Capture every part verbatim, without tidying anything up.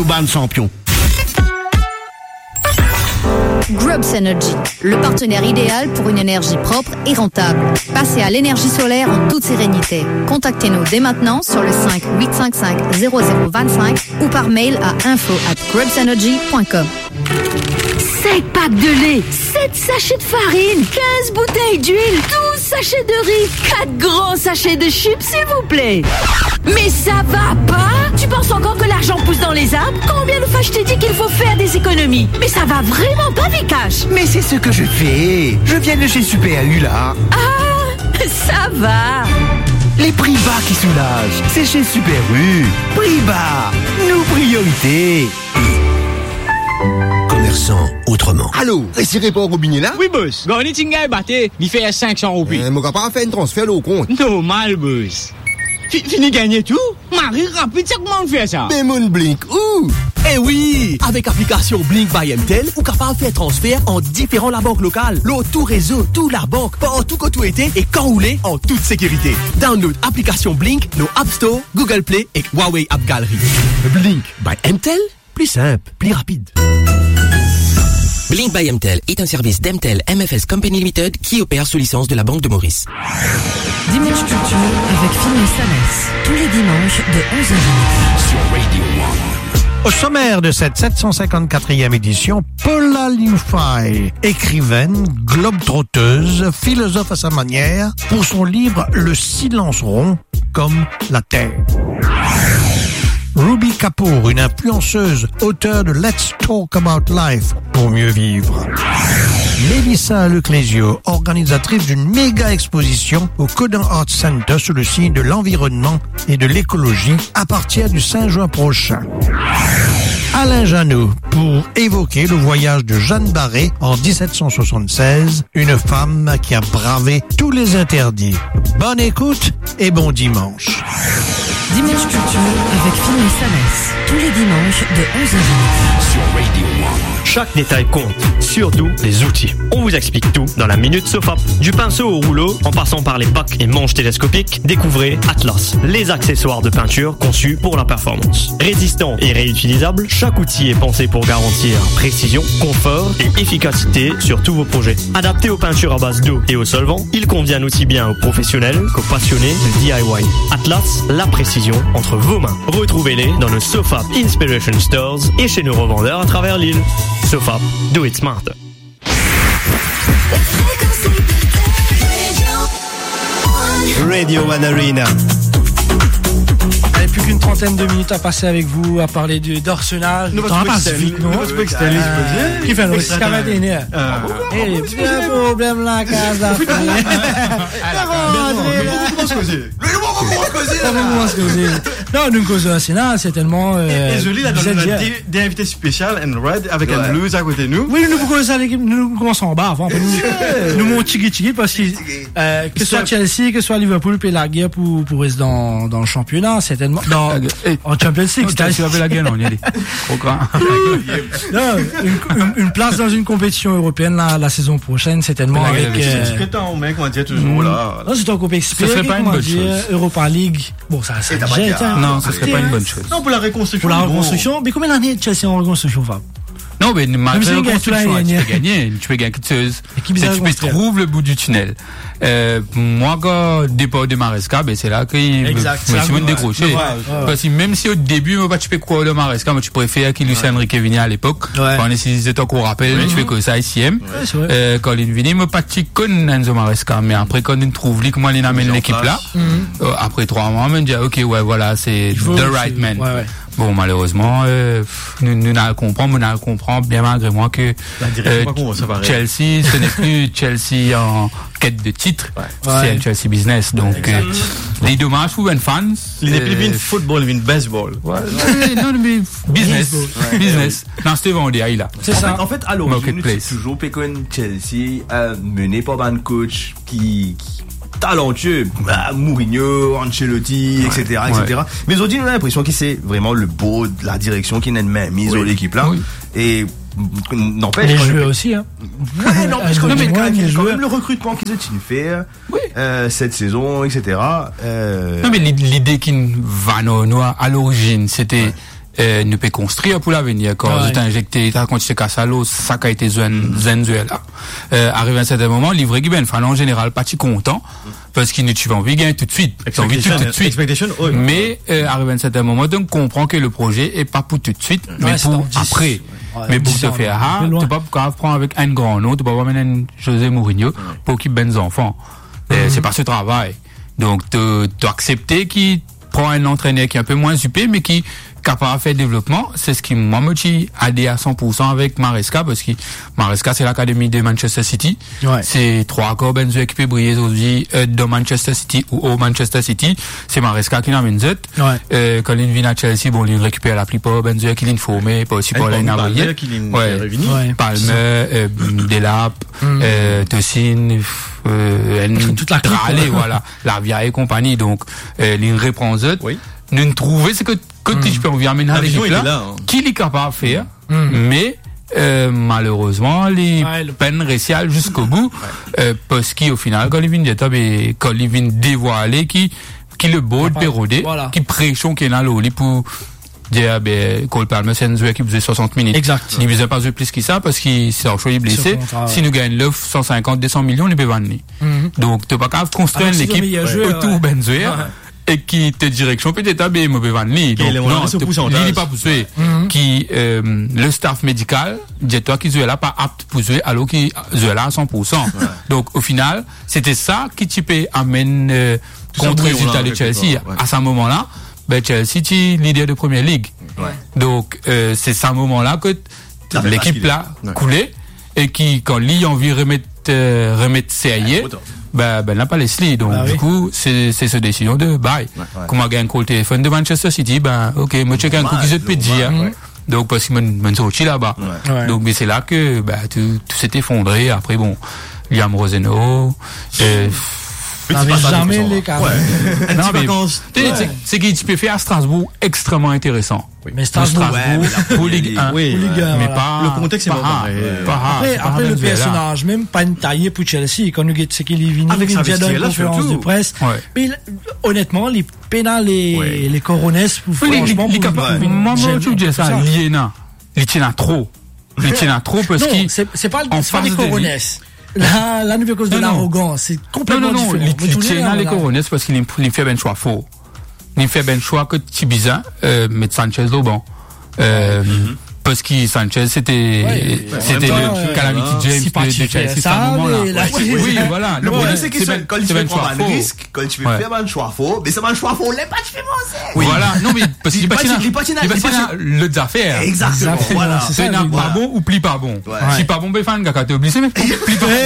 ban champion. Grubs Energy, le partenaire idéal pour une énergie propre et rentable. Passez à l'énergie solaire en toute sérénité. Contactez-nous dès maintenant sur le cinq huit cinq cinq zéro zéro deux-cinq ou par mail à info at grubs energy point com. cinq packs de lait, sept sachets de farine, quinze bouteilles d'huile, douze sachets de riz, quatre grands sachets de chips, s'il vous plaît. Mais ça va pas? Tu penses encore que l'argent pousse dans les arbres? Combien de fois je t'ai dit qu'il faut faire des économies? Mais ça va vraiment pas, Vikash. Mais c'est ce que je fais. Je viens de chez Super U, là. Ah, ça va. Les prix bas qui soulagent, c'est chez Super U. Prix bas, nos priorités. Commerçant autrement. Allô, récirez pas au robinet là? Oui, boss. Gagné Tinga batté, il fait cinq cents roupies. Euh, mon gars, pas fait un transfert là au compte. Normal, boss. F- fini gagner tout? Marie, rapide, c'est comment on fait ça? Mais mon Blink, où? Eh oui! Avec l'application Blink by M T L, ou capable de faire transfert en différents la banque locale. L'eau, tout réseau, tout la banque, partout que tout été et quand vous voulez, en toute sécurité. Download application Blink, nos App Store, Google Play et Huawei App Gallery. Blink by M T L, plus simple, plus rapide. Blink by M T L est un service d'M T L M F S Company Limited qui opère sous licence de la Banque de Maurice. Dimanche Culture avec Phil et Salas, tous les dimanches de onze heures sur Radio One. Au sommaire de cette sept cent cinquante-quatrième édition, Paula Liufai, écrivaine, globe-trotteuse, philosophe à sa manière, pour son livre Le silence rond comme la terre. Ruby Kapoor, une influenceuse, auteure de Let's Talk About Life pour mieux vivre. Mélissa Leclésio, organisatrice d'une méga exposition au Codin Art Center sous le signe de l'environnement et de l'écologie à partir du cinq juin prochain. Alain Janot, pour évoquer le voyage de Jeanne Barré en dix-sept cent soixante-seize, une femme qui a bravé tous les interdits. Bonne écoute et bon dimanche. Dimanche Culture avec Phil et Salas, tous les dimanches de onze heures sur Radio One. Chaque détail compte, surtout les outils. On vous explique tout dans la Minute Sofap. Du pinceau au rouleau, en passant par les bacs et manches télescopiques, découvrez Atlas, les accessoires de peinture conçus pour la performance. Résistant et réutilisable, chaque outil est pensé pour garantir précision, confort et efficacité sur tous vos projets. Adapté aux peintures à base d'eau et aux solvants, il convient aussi bien aux professionnels qu'aux passionnés de D I Y. Atlas, la précision entre vos mains. Retrouvez-les dans nos Sofap Inspiration Stores et chez nos revendeurs à travers l'île. Sofap, do it smart. Radio One Arena. Allez, plus qu'une trentaine de minutes à passer avec vous, à parler du, d'Arsenal. Nous Temps pacifique, non? Qui fait le risque à vingt et une heures. Eh, plus un problème là, case d'affaires. Comment se causer? Comment se causer? Non, nous causons Arsenal, c'est tellement. Et Jolie, là, dans des invités spéciaux, and Red, avec un blues à côté de nous. Oui, nous commençons l'équipe, nous commençons en bas avant. Nous montons tiki tiki parce que, que ce soit Chelsea, que ce soit Liverpool, puis la guerre pour, pour rester dans, dans le championnat, c'est tellement, dans, en Champions League, c'est la guerre, on y est. Au grand. Non, une, une, une place dans une compétition européenne, la, la saison prochaine, c'est tellement avec, c'est ce que t'as, mec, on va dire toujours, là. Non, c'est en compétition. Ce serait pas une bonne chose. Europa League. Bon, ça, ça, déjà été. Non, ce serait pas une bonne chose. Non, pour la reconstruction. Pour la reconstruction. Mais combien d'années de Chelsea en reconstruction, Fab? Non, mais malgré la reconstruction, tu peux gagner. Tu peux gagner quelque chose. Tu peux trouver le bout du tunnel. Euh, moi, quand départ de Maresca, ben, c'est là qu'il me suis décroché. Parce que même si au début, moi, tu peux croire de Maresca, moi, tu préfères qu'il Lucien Enrique Vigny à l'époque. Quand on essayait de qu'on rappelle, tu fais que ça, ici, euh, quand il vient, moi, pas de con Enzo Maresca. Mais après, quand il trouve lui, comment il amène l'équipe là, après trois mois, on me dit, ok, ouais, voilà, c'est the right man. Bon, malheureusement, euh, nous, nous n'allons comprendre, nous n'allons comprendre, bien malgré moi, que euh, Chelsea, ce n'est plus Chelsea en quête de titre, ouais. c'est ouais. un Chelsea business. Donc, euh, les dommages pour les fans. Il n'est plus une football, une baseball. Ouais. Non, mais business. Ouais. Business. Non, c'était vendu, là. C'est en ça. Fait, en fait, à l'origine, c'est toujours Pécon Chelsea, euh, mené par un coach qui, qui talentueux, bah, Mourinho, Ancelotti, et cetera, ouais, et cetera. Ouais. Mais aujourd'hui, on a l'impression que c'est vraiment le beau de la direction qui n'a même mise sur l'équipe là. Oui. Et n'empêche. Les joueurs aussi, hein. Ouais, n'empêche quand même, quand même le recrutement qu'ils ont fait, oui. euh, cette saison, et cetera. Euh... Non, mais l'idée qu'il va noir à l'origine, c'était, ouais. euh, nous peut construire pour l'avenir. Quand Ouais. tu injecté, quand tu cassé à l'eau, ça a été Zenzuela. Euh, arrivé à un certain moment, livré qui ben, en général, pas si content, parce qu'il ne tu vas envie gagner tout de suite. Tu as envie tout, tout de suite. Expectation, oui. Mais, euh, arrivé à un certain moment, donc, comprend que le projet est pas pour tout de suite, mais c'est pour dans dix. après. Ouais, mais pour dix te ans, faire, un ah, peu loin. tu peux pas prendre avec un grand nom, tu peux pas mener un José Mourinho pour qu'il ben des enfants. Euh, c'est pas ce travail. Donc, tu dois accepter qu'il prend un entraîneur qui est un peu moins suppé, mais qui est capable de faire développement. C'est ce qui m'a motivé à aider à cent pour cent avec Maresca, parce que Maresca, c'est l'académie de Manchester City. Ouais. C'est trois corps Benzo qui peut briller aujourd'hui euh, dans Manchester City ou au Manchester City. C'est Maresca qui l'amène zut. Ouais. Euh, quand il vient à Chelsea, bon, il récupère la plupart Benzo qui l'a formé, pas aussi pour la Palmer Navarre. qui l'a Ouais. réuni. Ouais. Palmer, euh, Delap, Mm. euh, Tosin, euh, Toute la clique, Tralé, quoi. voilà, Larvia et compagnie. Donc, euh, l'in répond zut. Oui. Nous trouver c'est que que Mm. tu peux envier amener La à vision l'équipe était là, là, hein. qui est capable de faire, Mm. mais euh, malheureusement les Ouais, le- peines raciales jusqu'au bout, euh, parce qu'au final quand ils viennent d'étape et quand ils viennent dévoiler qui qui le beau de pérodé, Voilà. qui prêchons qui est là l'oli pour dire ben Cole Palmer c'est un joueur qui faisait soixante minutes. Exact. Il ne faisait pas jouer plus que ça parce qu'il s'est enchaîné blessé. Sur contrat, ouais. Si nous gagnons l'offre cent cinquante, deux cents millions, il peut vendre. Mhm. Donc tu pas capable de construire Alors, une c'est le équipe meilleur joueur, autour ouais. Benzoer. Ouais. Et qui te direction peut-être à B, mauvais van li. Donc, les non, moyens de se te- pousser en lui, il tasse. n'est pas poussé. Mhm. Qui, euh, le staff médical, dis-toi qu'ils jouent là pas apte pour jouer, alors qu'ils jouent là à cent pour cent. Donc, au final, c'était ça qui type amène, euh, Tout ça contre le brouillon, résultat là, de quelque Chelsea. part, ouais. À ce moment-là, ben, Chelsea, tu es leader de première ligue. Ouais. Donc, euh, c'est ce moment-là que t- Ça fait l'équipe basculer. là Ouais. coulait et qui, quand lui a envie de remettre, euh, remettre sérieux, autant. ben, ben, n'a pas Leslie. Donc, Ah du oui. coup, c'est, c'est cette décision de bye. ouais. Comment gagner un call téléphone de Manchester City, ben, ok, moi, check un coup qui se peut dire. ouais. Donc, parce que mon sorti là-bas. Ouais. Ouais. Donc, mais c'est là que, ben, tout, tout s'est effondré. Après, bon, Liam Roseno, euh, N'avait pas ça, jamais deux pour cent. les cas. Ouais. Un non, petit mais, vacances. tu sais, Ouais. c'est, c'est qu'il tu peux faire à Strasbourg extrêmement intéressant. Mais Strasbourg, Strasbourg, ouais, mais la pour Ligue un. Oui, Pour Ligue ouais. un, Mais voilà. pas, Le contexte est pas pas rare, pareil. pas rare, Après, c'est pas après le Venezuela. personnage, même pas une taillée pour Chelsea, quand nous c'est qu'il est venu, Avec il sa vient dans une vestiaire-là, conférence surtout. de presse. Ouais. Mais il- honnêtement, les pénals, les, Ouais. les coronesses, pour Oui, les- franchement, les pour- capables- pour- moi, moi, j'aime je dis ça, ça. Liena. Il tient à trop. Il tient à trop parce Non, qu'il, c'est c'est pas, en c'est pas face des de lui- coronesses. La, la nouvelle cause de Non, non. l'arrogance, c'est non, complètement non, non, différent. il, Mais il tout le tient à monde, les là. coronesses parce qu'il il fait ben choix faux. Il fait ben choix que Tibiza, euh, mettre Sanchez au banc. Euh, parce que Sanchez, c'était, Ouais, c'était en même le temps, euh, Calamity c'est James pas de, de qu'il fait Chelsea, ça, à ce moment-là. mais là, Ouais, c'est- oui, voilà. Le problème, ben- c'est que c'est c'est- ben- quand tu c'est fais ben choix prendre un faux. risque, quand tu fais Ouais. faire un choix faux, mais c'est un choix faux, on l'aime pas, tu fais penser. Voilà, non mais parce qu'il Il patinait, patine- il patine- il il patine patine- le affaires. Exactement, Exactement, voilà. c'est C'est ça, n'a oui. pas bon ou pli pas bon. Ouais. Si pas bon, ben fan, gars, t'es obligé, mais pli pas bon.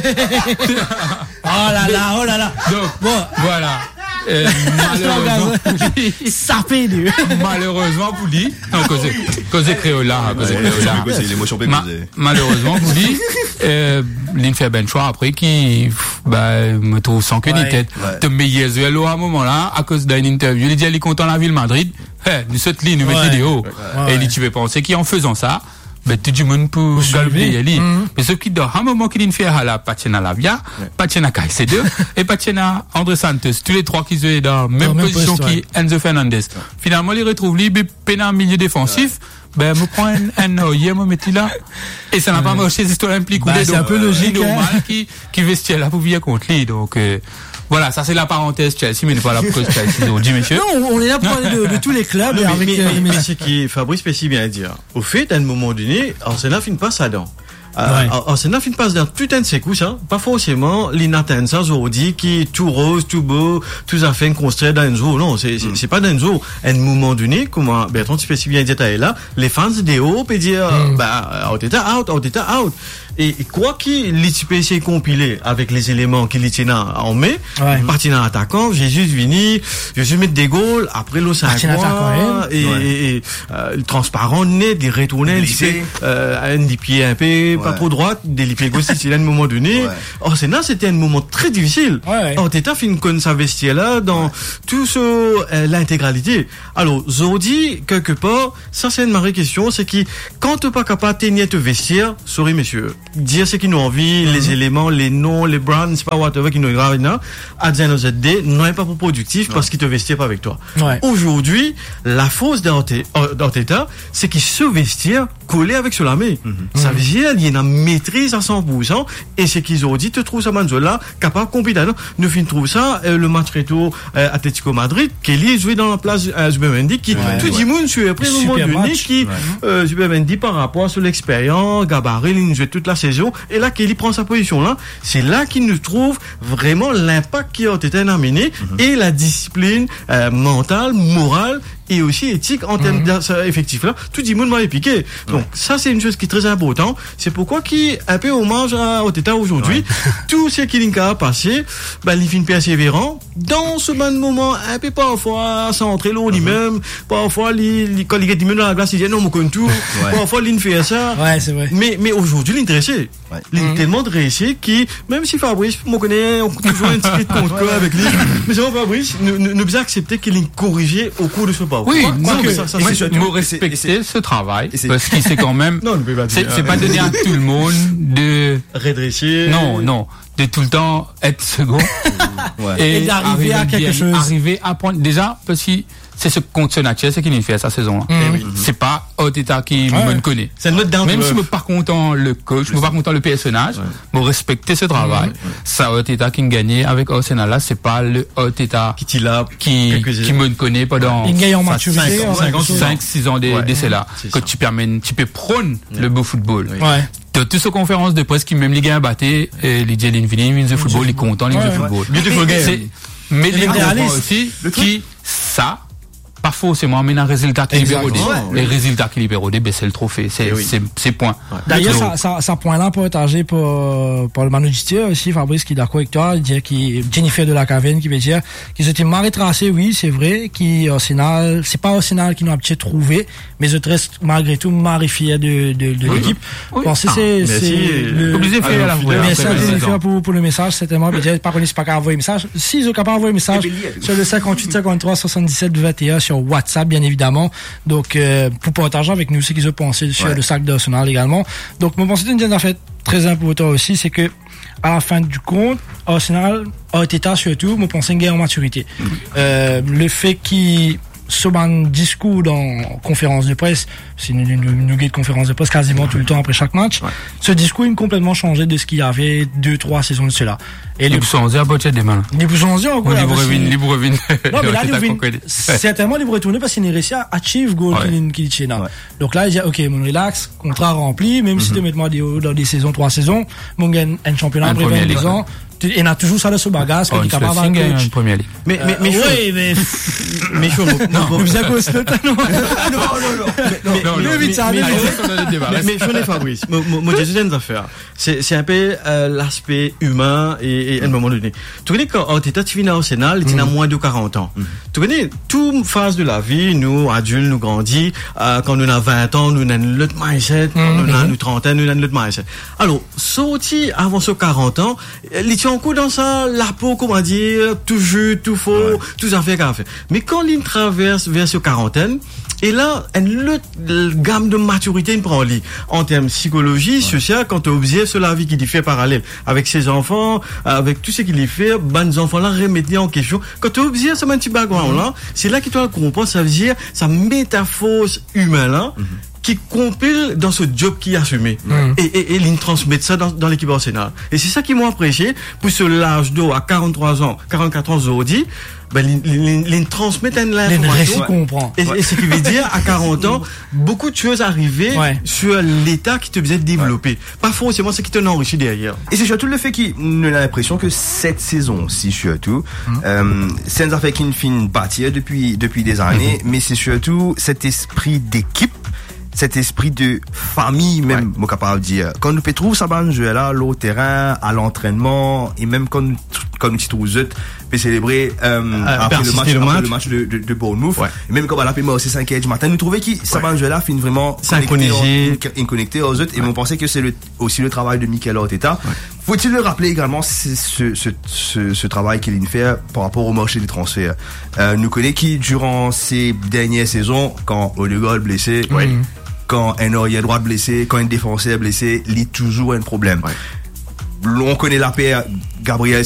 Voilà, Oh là là, oh là là. Donc, donc, Bon. voilà. Euh, malheureusement pour lui, Ça fait lui. malheureusement pour lui, non, cause, cause créole là, cause Ouais, créole là. c'est l'émotion peut Ma- causer. malheureusement pour lui, euh, l'in fait ben choix après qui, pff, bah, me trouve sans queue ni Ouais. tête. Ouais. Te meilleur vélo à un moment là, à cause d'une interview, il dit, il est content la ville Madrid, eh, nous cette ligne, nous met Ouais. vidéo. Ouais. Et il dit, tu veux penser qu'en faisant ça, ben, tout le monde peut Vous galber suivez. ali. Mhm. Mais ce qui doit, à un moment qu'il fait à la Patiena Lavia, Patiena Caicedo et Patiena André Santos, tous les trois qui sont dans la même Dans le même position poste, qui Enzo Fernandez. Finalement, il retrouve lui, pénal milieu défensif. Ben, me prend un, un oeil, me mettre là. Et ça n'a pas marché, ces histoires impliquées. Bah, c'est un peu logique, C'est normal hein. qui, qui vestit là pour vivre contre lui. Donc, euh, voilà, ça c'est la parenthèse Chelsea, mais n'est pas la cause Chelsea. Donc, dis, monsieur. Non, on est là pour parler de, de tous les clubs Non, et mais, avec mais, euh, les mais messages. ce qui Fabrice peut si bien dire. Au fait, à un moment donné, Arsenal finit pas ça dedans. Euh, Ouais. Arsenal finit pas dans tout un de ses couches, hein. Pas forcément l'inattention aujourd'hui qui est tout rose, tout beau, tout à fait construit dans une zone. Non, c'est, c'est, c'est pas dans une zone. À un moment donné, comment Bertrand, tu peux si bien dire, t'as là, les fans des hauts peuvent dire, Mm. bah, out, état out, out, état out. Et, et quoi qu'il l'I P C compilé avec les éléments qu'il y tient en mai, Ouais. partant attaquant, Jésus vini, Jésus mettre des goals, après l'eau cinq Partant attaquant, mois, hein. et, Ouais. et, et, euh, le transparent net, des retournés, Glissé. euh, un des pieds un peu, pas Ouais. trop droite, des pieds gauche, c'est à un moment donné. Ouais. Oh, c'est là, c'était un moment très difficile. Ouais, ouais. Oh, Teta fait une conne sa vestiaire là, dans tout ce, euh, l'intégralité. Alors, Zodi, quelque part, ça c'est une vraie question, c'est qui, quand t'es pas capable de tenir te vestiaire, sorry messieurs, dire ce qu'ils ont envie, mm-hmm. les éléments, les noms, les brands, c'est pas whatever qui nous grave là. À the end of the day, non est pas pour productif ouais. parce qu'ils te vestirent pas avec toi. Ouais. Aujourd'hui, la force d'Arteta, c'est qu'ils se vestirent collés avec Solamé. Mm-hmm. Ça veut dire qu'il y a une maîtrise à cent pour cent et c'est qu'ils ont dit, te trouve ça Manzola capable de compétir. Nous finissons trouve ça euh, le match retour euh, Atlético Madrid, Kelly joué dans la place euh, Zubimendi qui ouais, tout ouais. le monde sur après le moment donné qui ouais. euh, Zubimendi par rapport sur l'expérience, gabarit, il joué toute la saison et là Kelly prend sa position là, c'est là qu'il nous trouve vraiment l'impact qui a été amené mm-hmm. et la discipline euh, mentale, morale et aussi éthique en termes mm-hmm. d'effectifs là, tout le monde m'a piqué. Donc ouais. ça c'est une chose qui est très importante. C'est pourquoi qui un peu hommage à Arteta aujourd'hui. Ouais. Tout ce qu'il a passé, bah il finit persévérant dans ce bon moment un peu parfois centré l'eau lui-même, parfois il quand il est dans la glace il dit non mon compte tout, ouais. parfois il fait ça. Ouais, c'est vrai. Mais mais aujourd'hui il est dressé. Ouais. Il est mm-hmm. tellement dressé qui même si Fabrice me connaît, on toujours un petit peu de compte ouais. avec lui, mais c'est bon Fabrice, nous nous nous accepter qu'il est corrigé au cours de ce parcours. Oui, non, que, ça, ça, moi, je dois respecter ce travail parce qu'il c'est quand même non, c'est, c'est pas donné à tout le monde de redresser. Non, non, de tout le temps être second ouais. et, et d'arriver à quelque bien, chose. Arriver à prendre déjà parce que c'est ce contre ce naturel, c'est qu'il fait sa saison là. Mm. Mm-hmm. C'est pas Arteta qui ouais. me connaît. C'est notre down même si je me pas content le coach, je me pas content le personnage, me ouais. respecter ce travail. Mm-hmm. Ça Arteta qui gagné avec Arsenal là, c'est pas le Arteta qui t'y là qui qui me connaît pendant il gagne en maturité cinq six ans de d'essai là que tu permets tu peux prôner le beau football. Ouais. De toutes ces conférences de presse qui même les gars batté et les Jalen Vini wins the football, ils content les the football. Beautiful game. Mais les aussi qui ça pas forcément mais un résultat qui libère ouais, les oui. résultats qui libèrent ben c'est le trophée c'est oui. c'est c'est point ouais. D'ailleurs ça ça ça point là partagé pour pour le manager aussi Fabrice qui est d'accord avec toi il dit qui Jennifer de la Caverne qui veut dire qu'ils étaient mal retracés oui c'est vrai qui Arsenal c'est pas Arsenal qui nous a peut-être trouvé mais je reste malgré tout marifié de de de oui. l'équipe oui. bon c'est ah, c'est c'est obligé faire la message Jennifer pour pour le message certainement mais par contre c'est pas qu'à envoyer message si ils ont capable envoyer message sur le cinquante-huit cinquante-trois soixante-dix-sept vingt et un sur WhatsApp bien évidemment donc euh, pour partager avec nous ce qu'ils ont pensé sur ouais. le sac d'Arsenal également donc mon pensée d'une affaire très importante aussi c'est que à la fin du compte Arsenal Arteta surtout mon pensée une guerre en maturité mmh. euh, le fait qu'il sur un discours dans conférence de presse, c'est une, une, une guide de conférence de presse quasiment tout le temps après chaque match. Ouais. Ce discours il a complètement changé de ce qu'il y avait deux, trois saisons de cela. Et les poussons à boîte des mains. Les poussons encore. Les brevines, les brevines. Non, mais là, les certainement, les retourner parce qu'il est réussi à achieve goal qu'il est chez nous. Donc là, il dit, ok, mon relax, contrat rempli, même si tu mets moi dans des saisons, trois saisons, mon gagne un championnat après vingt ans. Il a toujours ça de ce bagage oh, qui est capable de gagner une première ligue. Mais mais mais oui mais mais chaud non vous avez quoi non non non non vite ça mais mais chaud les Fabrice moi j'ai deux affaires c'est c'est un peu l'aspect humain et à un moment donné tu connais quand Arteta tu viens à Arsenal tu as moins de quarante ans tu connais toute phase de la vie nous adultes nous grandis quand nous avons vingt ans nous avons notre mindset quand nous avons trentaine nous avons notre mindset alors sorti avant ce quarante ans en coup dans ça, la peau, comment dire, tout jus, tout faux, ouais. tout ça fait qu'à faire. Mais quand l'île traverse vers ce quarantaine, et là, une autre gamme de maturité, il prend lit. En termes psychologie, ouais. social, quand tu observes sur la vie qu'il y fait parallèle, avec ses enfants, avec tout ce qu'il y fait, ben, enfants-là, remettre en question. Quand tu observes ce petit background-là, mm-hmm. c'est là que tu comprends, ça veut dire, sa métaphore humaine-là, mm-hmm. qui compile dans ce job qu'il a assumé. Mmh. Et, et, et il transmet ça dans, dans l'équipe Arsenal. Et c'est ça qui m'a apprécié, pour ce l'âge d'eau à quarante-trois ans, quarante-quatre ans aujourd'hui, ben, il transmet une information. comprend. Et, ouais. et ce qui veut dire, à quarante ans, beaucoup de choses arrivées ouais. sur l'état qui te faisait développer. Ouais. Pas forcément ce qui te enrichi derrière. Et c'est surtout le fait qu'il a l'impression que cette saison-ci, surtout, mmh. euh, c'est un affaire qui ne finit bâtir depuis, depuis des années, mmh. mais c'est surtout cet esprit d'équipe, cet esprit de famille même, ouais. moi capable de dire. Quand nous trouver ça ban jouer là, au terrain, à l'entraînement, et même quand nous quand nous trouvons peut célébrer euh, euh, après, le match, le, après match. le match de de, de Bournemouth, ouais. et même quand on a l'appelé aussi cinq heures du matin, nous trouvons que ça ban jouer là finit vraiment connecté, connecté aux autres, et ouais. on pensait que c'est le, aussi le travail de Mikel Arteta. Ouais. Faut-il le rappeler également, c'est ce, ce, ce, ce travail qu'il fait par rapport au marché des transferts. Euh, nous connaissons qui durant ces dernières saisons, quand Odegaard blessé, ouais. quand un arrière droit blessé, quand un défenseur blessé, il y a toujours un problème. Ouais. On connaît la paire Gabriel